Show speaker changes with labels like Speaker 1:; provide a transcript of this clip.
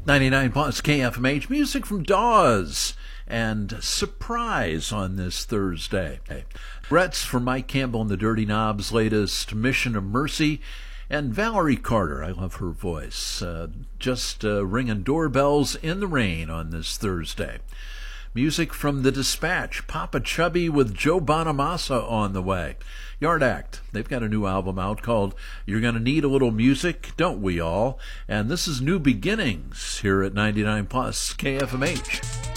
Speaker 1: 99 plus KFMH, music from Dawes and Surprise on this Thursday. Regrets for Mike Campbell and the Dirty Knobs' latest Mission of Mercy, and Valerie Carter, I love her voice, just ringing doorbells in the rain on this Thursday. Music from The Dispatch, Papa Chubby with Joe Bonamassa on the way. Yard Act, they've got a new album out called You're Gonna Need a Little Music, Don't We All? And this is New Beginnings here at 99 plus KFMH.